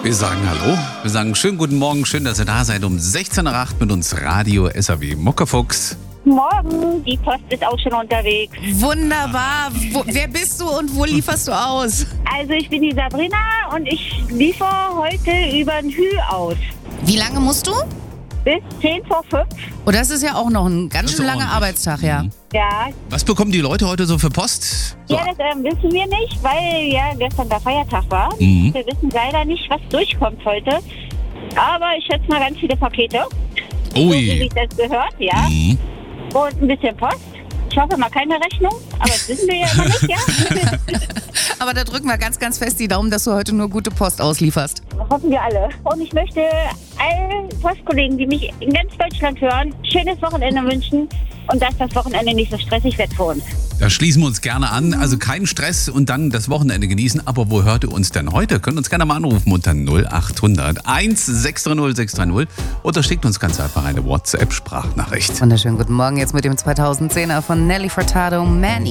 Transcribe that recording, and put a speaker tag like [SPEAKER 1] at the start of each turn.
[SPEAKER 1] Wir sagen Hallo, wir sagen schönen guten Morgen, schön, dass ihr da seid um 16.08 Uhr mit uns Radio SAW Muckefuchs.
[SPEAKER 2] Morgen, die Post ist auch schon unterwegs.
[SPEAKER 3] Wunderbar. Wer bist du und wo lieferst du aus?
[SPEAKER 2] Also ich bin die Sabrina und ich liefere heute über den Hü aus.
[SPEAKER 3] Wie lange musst du?
[SPEAKER 2] Bis 10 vor 5.
[SPEAKER 3] Oh, das ist ja auch noch ein ganz
[SPEAKER 1] Das ist
[SPEAKER 3] schön langer
[SPEAKER 1] ordentlich.
[SPEAKER 3] Arbeitstag, ja.
[SPEAKER 2] Ja,
[SPEAKER 1] Was bekommen die Leute heute so für Post? So,
[SPEAKER 2] ja, das wissen wir nicht, weil ja gestern der Feiertag war.
[SPEAKER 1] Mhm.
[SPEAKER 2] Wir wissen leider nicht, was durchkommt heute. Aber ich schätze mal ganz viele Pakete, so wie
[SPEAKER 1] ui.
[SPEAKER 2] sich das gehört, ja.
[SPEAKER 1] Mhm.
[SPEAKER 2] Und ein bisschen Post. Ich hoffe mal keine Rechnung, aber das wissen wir ja immer nicht, ja.
[SPEAKER 3] Aber da drücken wir ganz, ganz fest die Daumen, dass du heute nur gute Post auslieferst.
[SPEAKER 2] Hoffen wir alle. Und ich möchte allen Postkollegen, die mich in ganz Deutschland hören, schönes Wochenende wünschen und dass das Wochenende nicht so stressig wird für uns.
[SPEAKER 1] Da schließen wir uns gerne an. Also keinen Stress und dann das Wochenende genießen. Aber wo hört ihr uns denn heute? Könnt uns gerne mal anrufen unter 0800 1630 630 oder schickt uns ganz einfach eine WhatsApp-Sprachnachricht.
[SPEAKER 3] Wunderschönen guten Morgen jetzt mit dem 2010er von Nelly Furtado, Man